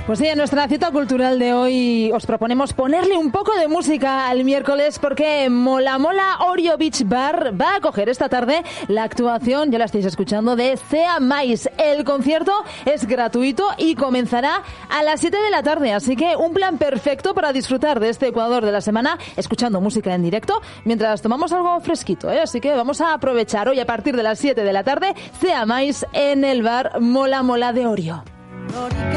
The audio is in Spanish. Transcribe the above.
Pues sí, en nuestra cita cultural de hoy os proponemos ponerle un poco de música al miércoles porque Mola Mola Oreo Beach Bar va a acoger esta tarde la actuación, ya la estáis escuchando, de Sea Mais. El concierto es gratuito y comenzará a las 7 de la tarde, así que un plan perfecto para disfrutar de este Ecuador de la semana escuchando música en directo mientras tomamos algo fresquito, ¿eh? Así que vamos a aprovechar hoy a partir de las 7 de la tarde Sea Mais en el bar Mola Mola de Oreo.